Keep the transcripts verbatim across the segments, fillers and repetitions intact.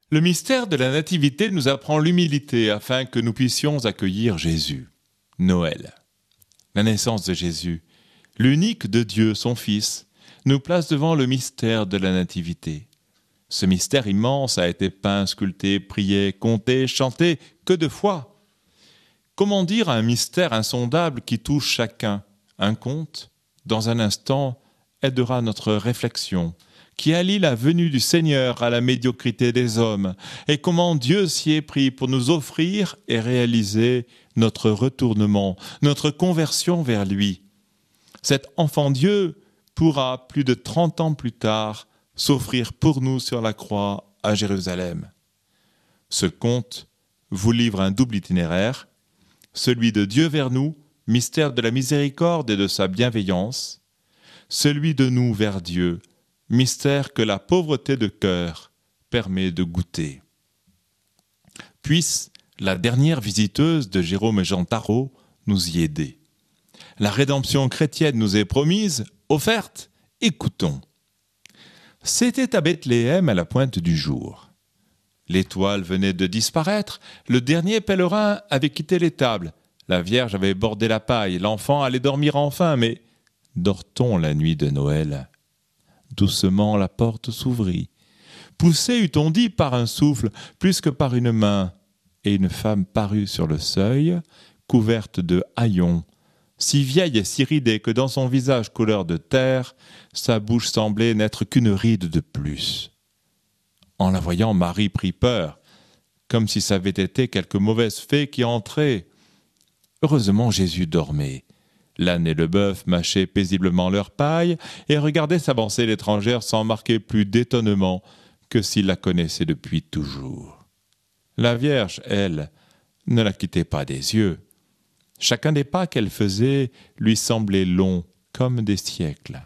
Le mystère de la Nativité nous apprend l'humilité afin que nous puissions accueillir Jésus. Noël. La naissance de Jésus, l'unique de Dieu, son Fils, nous place devant le mystère de la Nativité. Ce mystère immense a été peint, sculpté, prié, compté, chanté, que de fois. Comment dire un mystère insondable qui touche chacun? Un conte, dans un instant, aidera notre réflexion, qui allie la venue du Seigneur à la médiocrité des hommes, et comment Dieu s'y est pris pour nous offrir et réaliser notre retournement, notre conversion vers lui. Cet enfant Dieu pourra, plus de trente ans plus tard, s'offrir pour nous sur la croix à Jérusalem. Ce conte vous livre un double itinéraire, celui de Dieu vers nous, mystère de la miséricorde et de sa bienveillance, celui de nous vers Dieu, mystère que la pauvreté de cœur permet de goûter. Puisse la dernière visiteuse de Jérôme et Jean Tarot nous y aider. La rédemption chrétienne nous est promise, offerte, écoutons. C'était à Bethléem à la pointe du jour. L'étoile venait de disparaître, le dernier pèlerin avait quitté l'étable, la Vierge avait bordé la paille, l'enfant allait dormir enfin, mais dort-on la nuit de Noël ? Doucement la porte s'ouvrit. Poussée, eût-on dit, par un souffle, plus que par une main, et une femme parut sur le seuil, couverte de haillons, si vieille et si ridée que dans son visage couleur de terre, sa bouche semblait n'être qu'une ride de plus. En la voyant, Marie prit peur, comme si ça avait été quelque mauvaise fée qui entrait. Heureusement, Jésus dormait. L'âne et le bœuf mâchaient paisiblement leur paille et regardaient s'avancer l'étrangère sans marquer plus d'étonnement que s'ils la connaissaient depuis toujours. La Vierge, elle, ne la quittait pas des yeux. Chacun des pas qu'elle faisait lui semblait long comme des siècles.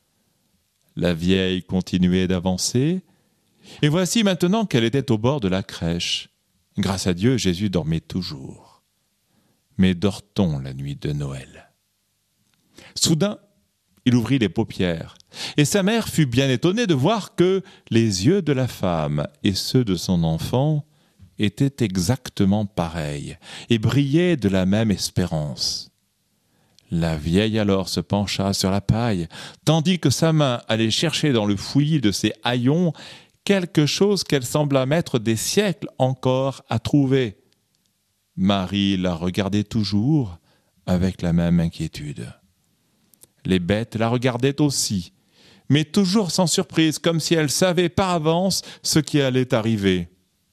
La vieille continuait d'avancer, et voici maintenant qu'elle était au bord de la crèche. Grâce à Dieu, Jésus dormait toujours. Mais dort-on la nuit de Noël ? Soudain, il ouvrit les paupières, et sa mère fut bien étonnée de voir que les yeux de la femme et ceux de son enfant étaient exactement pareils et brillaient de la même espérance. La vieille alors se pencha sur la paille, tandis que sa main allait chercher dans le fouillis de ses haillons quelque chose qu'elle sembla mettre des siècles encore à trouver. Marie la regardait toujours avec la même inquiétude. Les bêtes la regardaient aussi, mais toujours sans surprise, comme si elles savaient par avance ce qui allait arriver.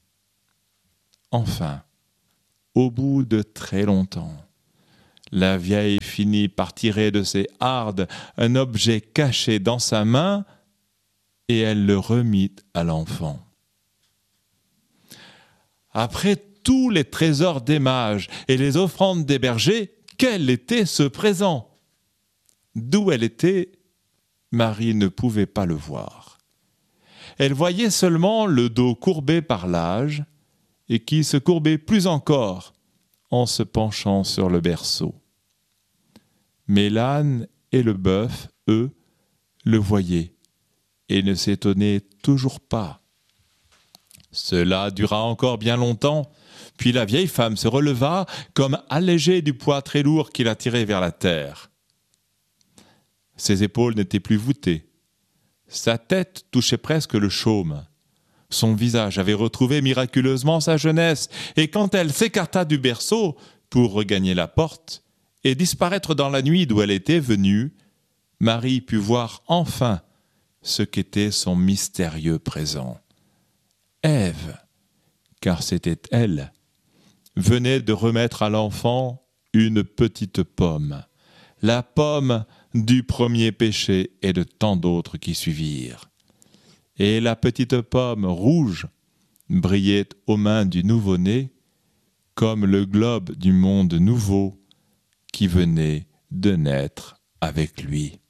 Enfin, au bout de très longtemps, la vieille finit par tirer de ses hardes un objet caché dans sa main et elle le remit à l'enfant. Après tous les trésors des mages et les offrandes des bergers, quel était ce présent ? D'où elle était, Marie ne pouvait pas le voir. Elle voyait seulement le dos courbé par l'âge et qui se courbait plus encore en se penchant sur le berceau. Mais l'âne et le bœuf, eux, le voyaient et ne s'étonnaient toujours pas. Cela dura encore bien longtemps, puis la vieille femme se releva comme allégée du poids très lourd qui la tirait vers la terre. Ses épaules n'étaient plus voûtées. Sa tête touchait presque le chaume. Son visage avait retrouvé miraculeusement sa jeunesse, et quand elle s'écarta du berceau pour regagner la porte et disparaître dans la nuit d'où elle était venue, Marie put voir enfin ce qu'était son mystérieux présent. Ève, car c'était elle, venait de remettre à l'enfant une petite pomme, la pomme du premier péché et de tant d'autres qui suivirent. Et la petite pomme rouge brillait aux mains du nouveau-né comme le globe du monde nouveau qui venait de naître avec lui.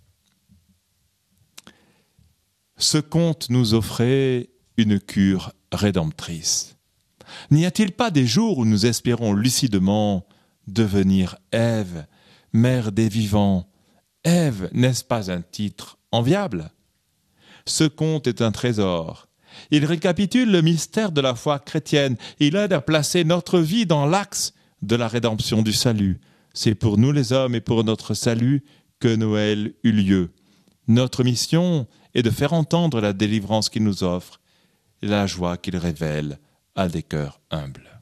Ce conte nous offrait une cure rédemptrice. N'y a-t-il pas des jours où nous espérons lucidement devenir Ève, mère des vivants ? Ève, n'est-ce pas un titre enviable ? Ce conte est un trésor, Il récapitule le mystère de la foi chrétienne. Il aide à placer notre vie dans l'axe de la rédemption du salut. C'est pour nous les hommes et pour notre salut que Noël eut lieu. Notre mission est de faire entendre la délivrance qu'il nous offre et la joie qu'il révèle à des cœurs humbles.